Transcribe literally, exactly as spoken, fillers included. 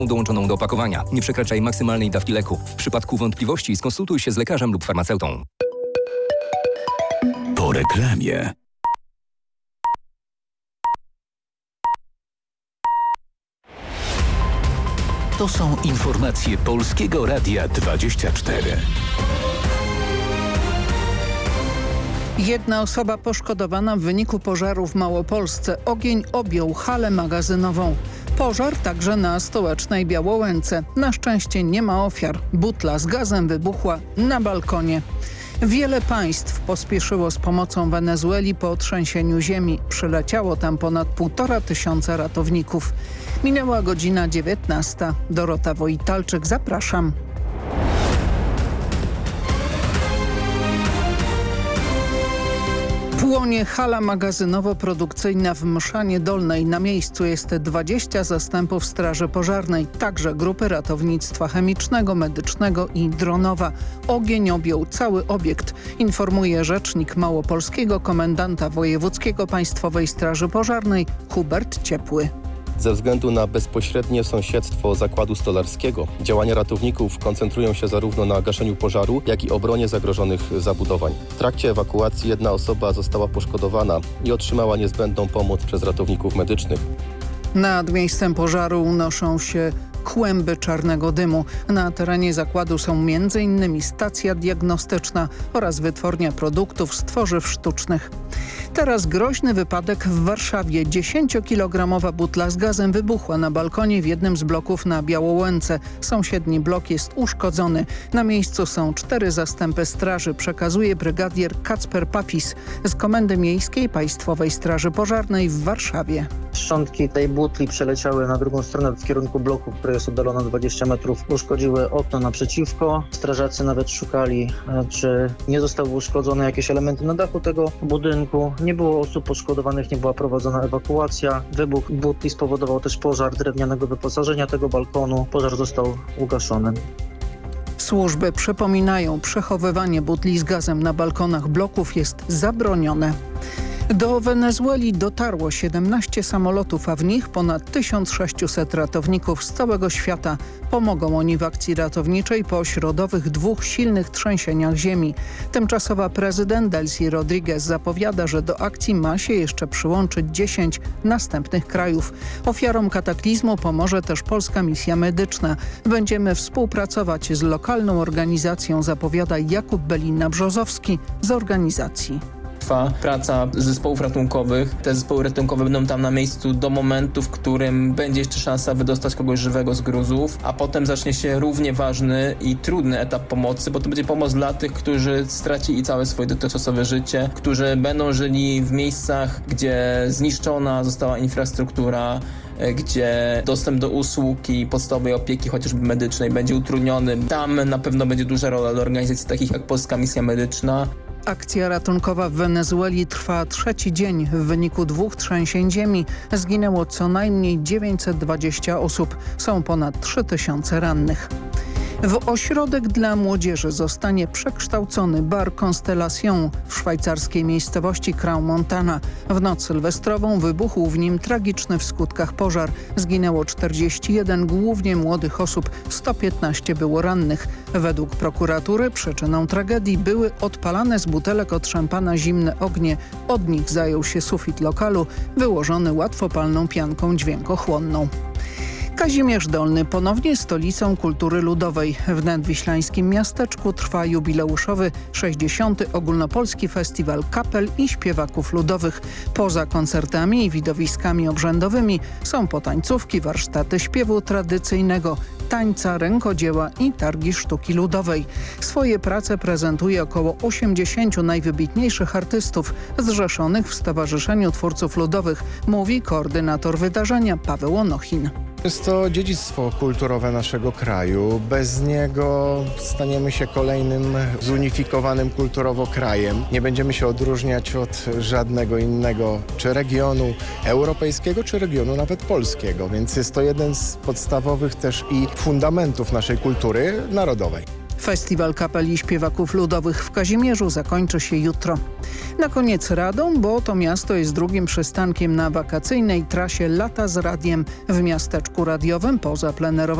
dołączoną do opakowania. Nie przekraczaj maksymalnej dawki leku. W przypadku wątpliwości skonsultuj się z lekarzem lub farmaceutą. Po reklamie. To są informacje Polskiego Radia dwadzieścia cztery. Jedna osoba poszkodowana w wyniku pożaru w Małopolsce. Ogień objął halę magazynową. Pożar także na Stołecznej Białołęce. Na szczęście nie ma ofiar. Butla z gazem wybuchła na balkonie. Wiele państw pospieszyło z pomocą Wenezueli po trzęsieniu ziemi. Przyleciało tam ponad półtora tysiąca ratowników. Minęła godzina dziewiętnasta. Dorota Wojtalczyk, zapraszam. Płonie hala magazynowo-produkcyjna w Mszanie Dolnej. Na miejscu jest dwadzieścia zastępów straży pożarnej, także grupy ratownictwa chemicznego, medycznego i dronowa. Ogień objął cały obiekt, informuje rzecznik małopolskiego komendanta wojewódzkiego Państwowej Straży Pożarnej Hubert Ciepły. Ze względu na bezpośrednie sąsiedztwo zakładu stolarskiego, działania ratowników koncentrują się zarówno na gaszeniu pożaru, jak i obronie zagrożonych zabudowań. W trakcie ewakuacji jedna osoba została poszkodowana i otrzymała niezbędną pomoc przez ratowników medycznych. Nad miejscem pożaru unoszą się kłęby czarnego dymu. Na terenie zakładu są między innymi stacja diagnostyczna oraz wytwórnia produktów z tworzyw sztucznych. Teraz groźny wypadek w Warszawie. dziesięciokilogramowa butla z gazem wybuchła na balkonie w jednym z bloków na Białołęce. Sąsiedni blok jest uszkodzony. Na miejscu są cztery zastępy straży, przekazuje brygadier Kacper Papis z Komendy Miejskiej Państwowej Straży Pożarnej w Warszawie. Szczątki tej butli przeleciały na drugą stronę w kierunku bloku, który jest oddalony dwadzieścia metrów. Uszkodziły okno naprzeciwko. Strażacy nawet szukali, czy nie zostały uszkodzone jakieś elementy na dachu tego budynku. Nie było osób poszkodowanych, nie była prowadzona ewakuacja. Wybuch butli spowodował też pożar drewnianego wyposażenia tego balkonu. Pożar został ugaszony. Służby przypominają, przechowywanie butli z gazem na balkonach bloków jest zabronione. Do Wenezueli dotarło siedemnaście samolotów, a w nich ponad tysiąc sześciuset ratowników z całego świata. Pomogą oni w akcji ratowniczej po środowych dwóch silnych trzęsieniach ziemi. Tymczasowa prezydent Delcy Rodriguez zapowiada, że do akcji ma się jeszcze przyłączyć dziesięć następnych krajów. Ofiarom kataklizmu pomoże też polska misja medyczna. Będziemy współpracować z lokalną organizacją, zapowiada Jakub Belina-Brzozowski z organizacji. Trwa praca zespołów ratunkowych. Te zespoły ratunkowe będą tam na miejscu do momentu, w którym będzie jeszcze szansa wydostać kogoś żywego z gruzów, a potem zacznie się równie ważny i trudny etap pomocy, bo to będzie pomoc dla tych, którzy stracili całe swoje dotychczasowe życie, którzy będą żyli w miejscach, gdzie zniszczona została infrastruktura, gdzie dostęp do usług i podstawowej opieki, chociażby medycznej, będzie utrudniony. Tam na pewno będzie duża rola dla organizacji takich jak Polska Misja Medyczna. Akcja ratunkowa w Wenezueli trwa trzeci dzień. W wyniku dwóch trzęsień ziemi zginęło co najmniej dziewięćset dwadzieścia osób. Są ponad trzy tysiące rannych. W ośrodek dla młodzieży zostanie przekształcony bar Constellation w szwajcarskiej miejscowości Crans-Montana. W noc sylwestrową wybuchł w nim tragiczny w skutkach pożar. Zginęło czterdzieści jeden głównie młodych osób, sto piętnaście było rannych. Według prokuratury przyczyną tragedii były odpalane z butelek od szampana zimne ognie. Od nich zajął się sufit lokalu, wyłożony łatwopalną pianką dźwiękochłonną. Kazimierz Dolny ponownie stolicą kultury ludowej. W nadwiślańskim miasteczku trwa jubileuszowy sześćdziesiąty Ogólnopolski Festiwal Kapel i Śpiewaków Ludowych. Poza koncertami i widowiskami obrzędowymi są potańcówki, warsztaty śpiewu tradycyjnego, tańca, rękodzieła i targi sztuki ludowej. Swoje prace prezentuje około osiemdziesięciu najwybitniejszych artystów zrzeszonych w Stowarzyszeniu Twórców Ludowych, mówi koordynator wydarzenia Paweł Onochin. Jest to dziedzictwo kulturowe naszego kraju. Bez niego staniemy się kolejnym zunifikowanym kulturowo krajem. Nie będziemy się odróżniać od żadnego innego, czy regionu europejskiego, czy regionu nawet polskiego. Więc jest to jeden z podstawowych też i fundamentów naszej kultury narodowej. Festiwal Kapeli Śpiewaków Ludowych w Kazimierzu zakończy się jutro. Na koniec Radom, bo to miasto jest drugim przystankiem na wakacyjnej trasie Lata z Radiem w miasteczku radiowym poza plenerowym